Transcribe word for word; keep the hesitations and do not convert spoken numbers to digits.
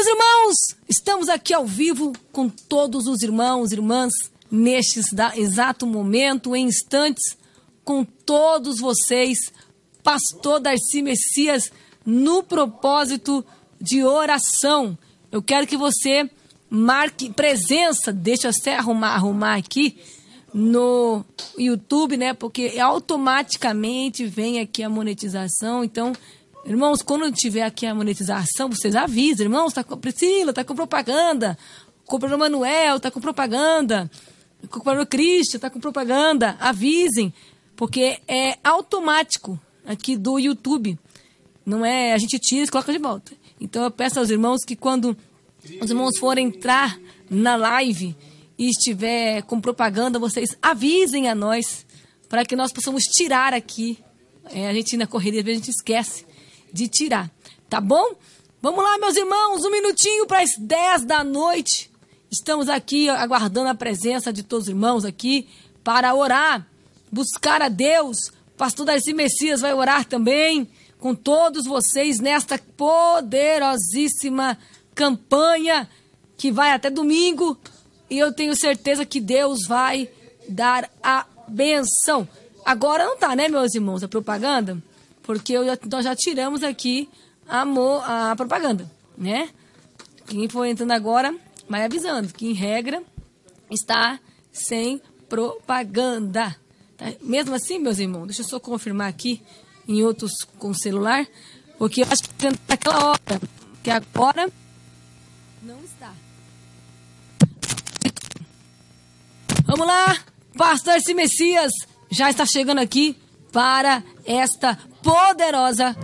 Meus irmãos, estamos aqui ao vivo com todos os irmãos e irmãs neste exato momento, em instantes, com todos vocês, Pastor Darcy Messias, no propósito de oração. Eu quero que você marque presença, deixa eu até arrumar, arrumar aqui no YouTube, né? Porque automaticamente vem aqui a monetização. Então, irmãos, quando tiver aqui a monetização, vocês avisam, irmãos, tá com Priscila, tá com propaganda, o companheiro Manuel tá com propaganda, o companheiro Cristian tá com propaganda, avisem, porque é automático aqui do YouTube, não é, a gente tira e coloca de volta. Então eu peço aos irmãos que quando os irmãos forem entrar na live e estiver com propaganda, vocês avisem a nós, para que nós possamos tirar aqui. É, a gente na correria, às vezes a gente esquece de tirar, tá bom? Vamos lá, meus irmãos, um minutinho para as dez da noite. Estamos aqui aguardando a presença de todos os irmãos aqui para orar, buscar a Deus. Pastor Darcy Messias vai orar também com todos vocês nesta poderosíssima campanha que vai até domingo. E eu tenho certeza que Deus vai dar a benção. Agora não tá, né, meus irmãos, a propaganda? Porque eu já, nós já tiramos aqui a, mo, a propaganda, né? Quem for entrando agora, vai avisando que, em regra, está sem propaganda. Tá? Mesmo assim, meus irmãos, deixa eu só confirmar aqui em outros com o celular, porque eu acho que naquela hora, que agora não está. Vamos lá, Pastor Darcy Messias já está chegando aqui para esta poderosa